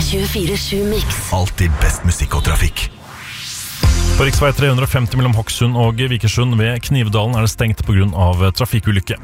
24/7 Mix. Alltid best musikk og trafikk. På riksvei 350 mellom Hokksund og Vikersund ved Knivdalen det stengt på grunn av trafikkulykke.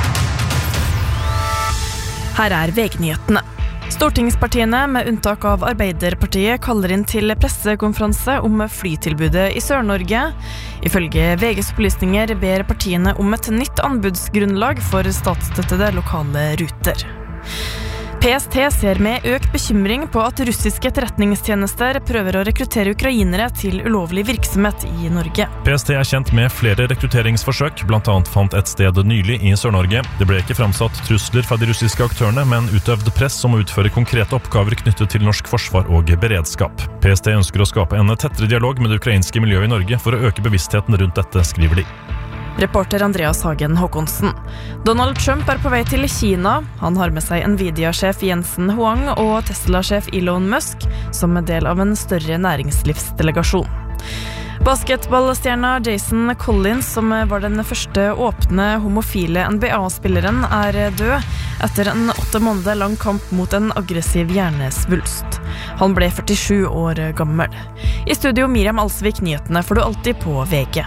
Her vegnyhetene. Stortingspartiene, med unntak av Arbeiderpartiet, kaller inn til pressekonferanse om flytilbudet i Sør-Norge. Ifølge VGs opplysninger ber partiene om et nytt anbudsgrunnlag for statsstøttede lokale ruter. PST ser med økt bekymring på at russiske etterretningstjenester prøver å rekruttere ukrainere til ulovlig virksomhet i Norge. PST kjent med flere rekrutteringsforsøk, blant annet fant et sted nylig i Sør-Norge. Det ble ikke framsatt trusler fra de russiske aktørene, men utøvd press om å utføre konkrete oppgaver knyttet til norsk forsvar og beredskap. PST ønsker å skape en tettere dialog med det ukrainske miljøet i Norge for å øke bevisstheten rundt dette, skriver de. Reporter Andreas Hagen Håkonsen. Donald Trump på vei til Kina. Han har med seg Nvidia-sjef Jensen Huang og Tesla-sjef Elon Musk som en del av en større næringslivsdelegasjon. Basketballstjerna Jason Collins, som var den første åpne homofile NBA-spilleren, død etter en 8 måneder lang kamp mot en aggressiv hjernesvulst. Han ble 47 år gammel. I studio Miriam Alsvik, nyhetene får du alltid på VG.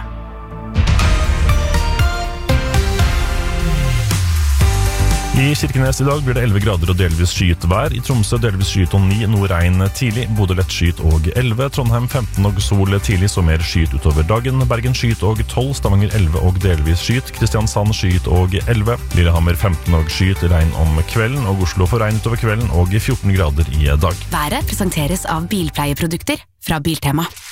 I Kirkenes i dag blir det 11 grader og delvis skyet vær. I Tromsø delvis skyet og 9, noe regn tidlig. Bodø lett skyet og 11. Trondheim 15 og sol tidlig, så mer skyet utover dagen. Bergen skyet og 12. Stavanger 11 og delvis skyet. Kristiansand skyet og 11. Lillehammer 15 og skyet, regn om kvelden. Og Oslo får regn utover kvelden og 14 grader i dag. Været presenteres av bilpleieprodukter fra Biltema.